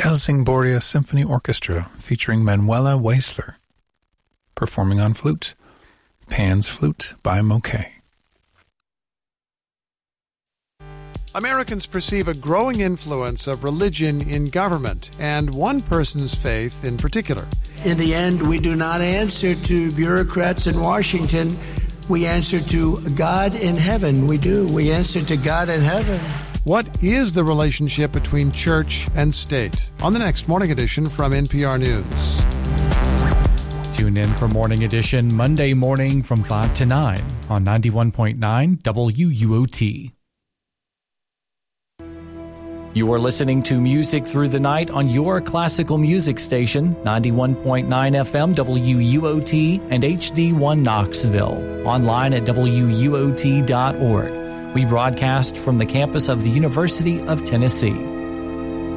Helsingborgia Symphony Orchestra featuring Manuela Weissler, performing on flute, Pan's Flute by Moquet. Americans perceive a growing influence of religion in government, and one person's faith in particular. In the end, we do not answer to bureaucrats in Washington. We answer to God in heaven. We do. We answer to God in heaven. What is the relationship between church and state? On the next Morning Edition from NPR News. Tune in for Morning Edition Monday morning from 5 to 9 on 91.9 WUOT. You are listening to Music Through the Night on your classical music station, 91.9 FM WUOT and HD1 Knoxville. Online at WUOT.org. We broadcast from the campus of the University of Tennessee.